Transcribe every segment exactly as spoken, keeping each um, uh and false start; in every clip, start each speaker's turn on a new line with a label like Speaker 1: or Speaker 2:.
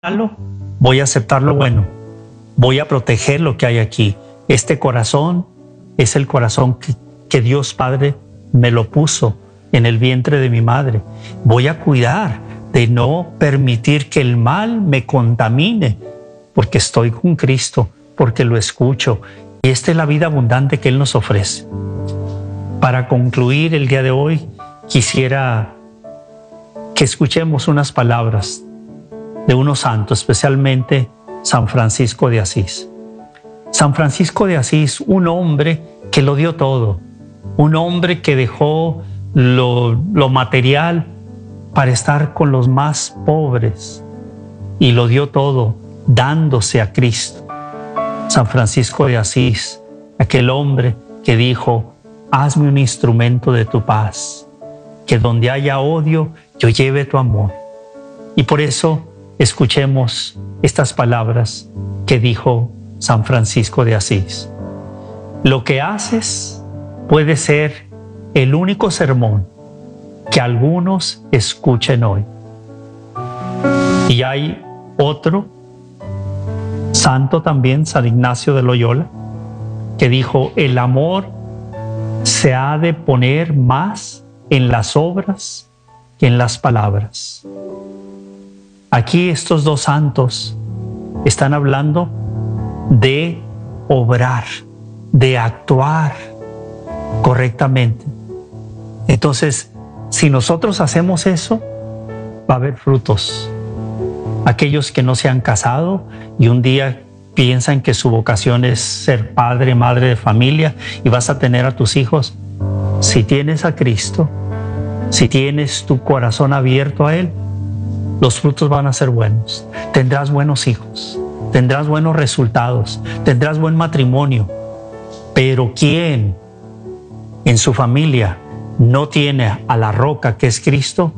Speaker 1: malo, voy a aceptar lo bueno, voy a proteger lo que hay aquí. Este corazón es el corazón que, que Dios Padre me lo puso en el vientre de mi madre. Voy a cuidar de no permitir que el mal me contamine, porque estoy con Cristo, porque lo escucho. Y esta es la vida abundante que Él nos ofrece. Para concluir el día de hoy, quisiera que escuchemos unas palabras de unos santos, especialmente San Francisco de Asís. San Francisco de Asís, un hombre que lo dio todo, un hombre que dejó lo, lo material para estar con los más pobres y lo dio todo dándose a Cristo. San Francisco de Asís, aquel hombre que dijo: hazme un instrumento de tu paz, que donde haya odio yo lleve tu amor. Y por eso escuchemos estas palabras que dijo San Francisco de Asís. Lo que haces puede ser el único sermón que algunos escuchen hoy. Y hay otro santo también, San Ignacio de Loyola, que dijo: el amor se ha de poner más en las obras que en las palabras. Aquí estos dos santos están hablando de obrar, de actuar correctamente. Entonces, si nosotros hacemos eso, va a haber frutos. Aquellos que no se han casado y un día piensan que su vocación es ser padre, madre de familia y vas a tener a tus hijos, si tienes a Cristo, si tienes tu corazón abierto a Él, los frutos van a ser buenos. Tendrás buenos hijos, tendrás buenos resultados, tendrás buen matrimonio. Pero ¿quién en su familia no tiene a la roca que es Cristo?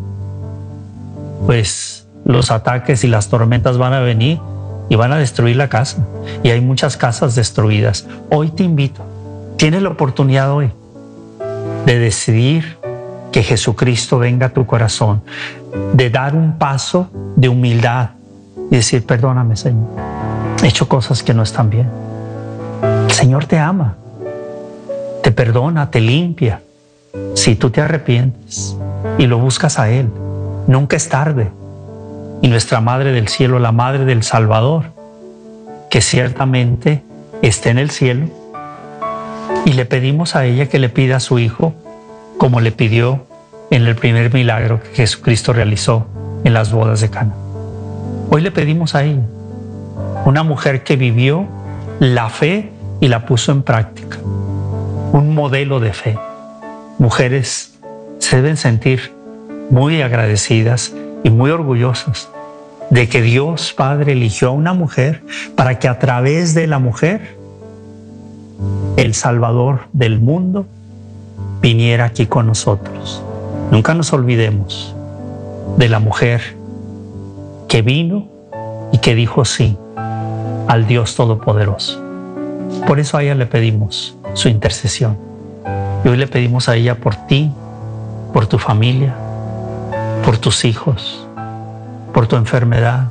Speaker 1: Pues los ataques y las tormentas van a venir y van a destruir la casa. Y hay muchas casas destruidas. Hoy te invito, tienes la oportunidad hoy de decidir que Jesucristo venga a tu corazón, de dar un paso de humildad y decir: perdóname, Señor, he hecho cosas que no están bien. El Señor te ama, te perdona, te limpia. Si tú te arrepientes y lo buscas a Él, nunca es tarde. Y nuestra Madre del Cielo, la Madre del Salvador, que ciertamente está en el cielo, y le pedimos a ella que le pida a su Hijo, como le pidió en el primer milagro que Jesucristo realizó en las bodas de Cana. Hoy le pedimos a ella, una mujer que vivió la fe y la puso en práctica, un modelo de fe. Mujeres se deben sentir muy agradecidas y muy orgullosas de que Dios Padre eligió a una mujer para que a través de la mujer el Salvador del mundo viniera aquí con nosotros. Nunca nos olvidemos de la mujer que vino y que dijo sí al Dios Todopoderoso. Por eso a ella le pedimos su intercesión. Y hoy le pedimos a ella por ti, por tu familia, por tus hijos, por tu enfermedad,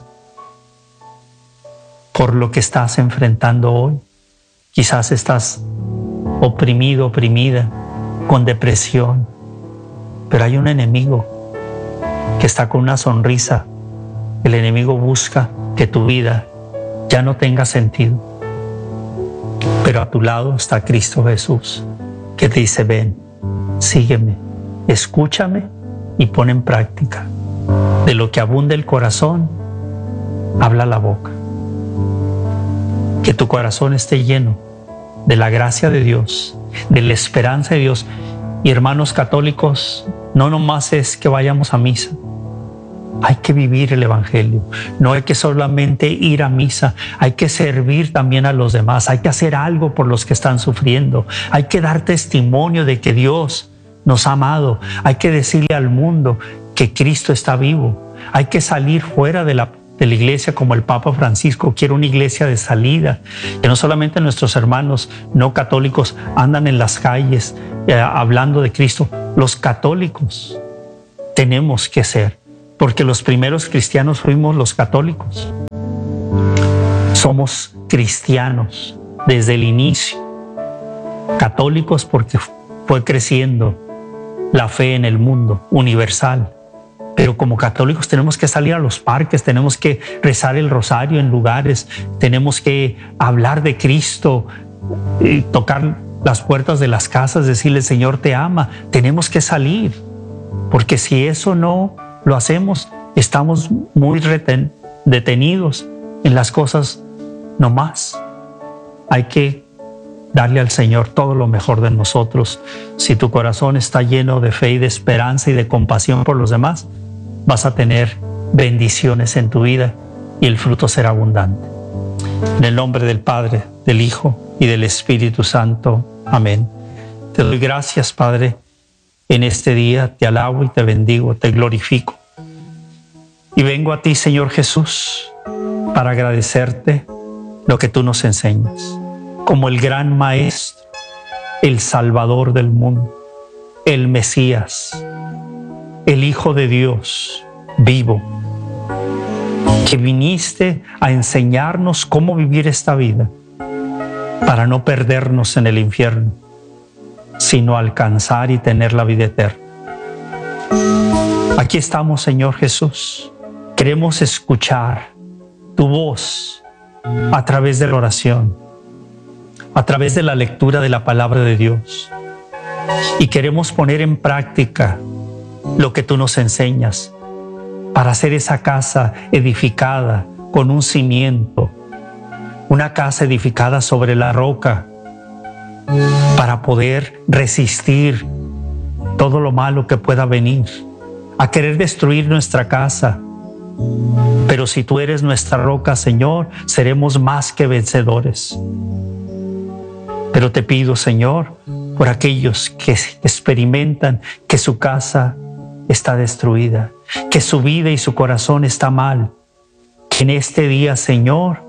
Speaker 1: por lo que estás enfrentando hoy. Quizás estás oprimido, oprimida, con depresión, pero hay un enemigo que está con una sonrisa. El enemigo busca que tu vida ya no tenga sentido, pero a tu lado está Cristo Jesús, que te dice: ven, sígueme, escúchame y pon en práctica. De lo que abunda el corazón, habla la boca. Que tu corazón esté lleno de la gracia de Dios, de la esperanza de Dios. Y hermanos católicos, no nomás es que vayamos a misa, hay que vivir el Evangelio. No hay que solamente ir a misa, hay que servir también a los demás, hay que hacer algo por los que están sufriendo, hay que dar testimonio de que Dios nos ha amado, hay que decirle al mundo que Cristo está vivo, hay que salir fuera de la de la iglesia como el Papa Francisco quiere una iglesia de salida, que no solamente nuestros hermanos no católicos andan en las calles eh, hablando de Cristo. Los católicos tenemos que ser, porque los primeros cristianos fuimos los católicos. Somos cristianos desde el inicio, católicos porque fue creciendo la fe en el mundo universal. Pero como católicos tenemos que salir a los parques, tenemos que rezar el rosario en lugares, tenemos que hablar de Cristo, eh, tocar las puertas de las casas, decirle: Señor te ama. Tenemos que salir, porque si eso no lo hacemos, estamos muy reten- detenidos en las cosas nomás. Hay que darle al Señor todo lo mejor de nosotros. Si tu corazón está lleno de fe y de esperanza y de compasión por los demás, vas a tener bendiciones en tu vida y el fruto será abundante. En el nombre del Padre, del Hijo y del Espíritu Santo. Amén. Te doy gracias, Padre, en este día. Te alabo y te bendigo, te glorifico. Y vengo a ti, Señor Jesús, para agradecerte lo que tú nos enseñas. Como el gran Maestro, el Salvador del mundo, el Mesías, el Hijo de Dios vivo, que viniste a enseñarnos cómo vivir esta vida para no perdernos en el infierno, sino alcanzar y tener la vida eterna. Aquí estamos, Señor Jesús. Queremos escuchar tu voz a través de la oración, a través de la lectura de la palabra de Dios. Y queremos poner en práctica lo que tú nos enseñas para hacer esa casa edificada con un cimiento, una casa edificada sobre la roca, para poder resistir todo lo malo que pueda venir a querer destruir nuestra casa. Pero si tú eres nuestra roca, Señor, seremos más que vencedores. Pero te pido, Señor, por aquellos que experimentan que su casa está destruida, que su vida y su corazón está mal, que en este día, Señor,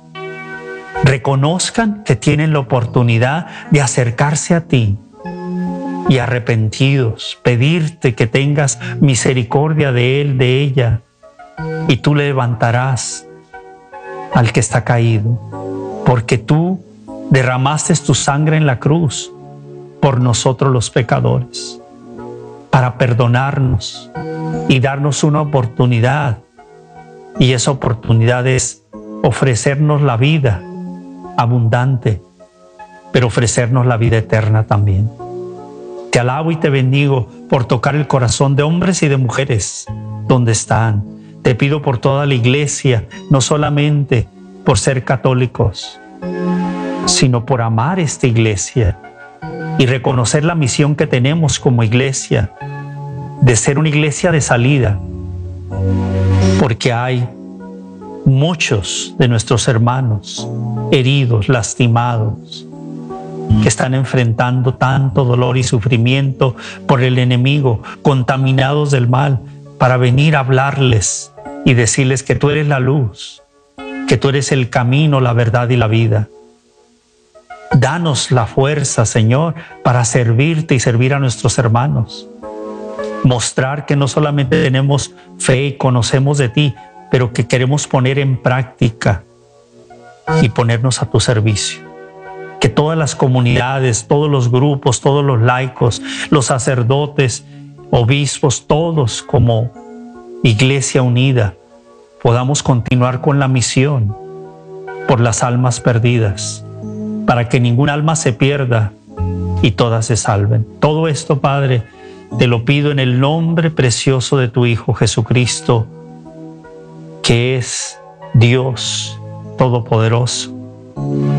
Speaker 1: reconozcan que tienen la oportunidad de acercarse a ti y, arrepentidos, pedirte que tengas misericordia de él, de ella, y tú le levantarás al que está caído, porque tú derramaste tu sangre en la cruz por nosotros los pecadores, para perdonarnos y darnos una oportunidad. Y esa oportunidad es ofrecernos la vida abundante, pero ofrecernos la vida eterna también. Te alabo y te bendigo por tocar el corazón de hombres y de mujeres donde están. Te pido por toda la iglesia, no solamente por ser católicos, sino por amar esta iglesia y reconocer la misión que tenemos como iglesia, de ser una iglesia de salida, porque hay muchos de nuestros hermanos heridos, lastimados, que están enfrentando tanto dolor y sufrimiento por el enemigo, contaminados del mal, para venir a hablarles y decirles que tú eres la luz, que tú eres el camino, la verdad y la vida. Danos la fuerza, Señor, para servirte y servir a nuestros hermanos. Mostrar que no solamente tenemos fe y conocemos de ti, pero que queremos poner en práctica y ponernos a tu servicio. Que todas las comunidades, todos los grupos, todos los laicos, los sacerdotes, obispos, todos como iglesia unida, podamos continuar con la misión por las almas perdidas, para que ningún alma se pierda y todas se salven. Todo esto, Padre, te lo pido en el nombre precioso de tu Hijo Jesucristo, que es Dios Todopoderoso,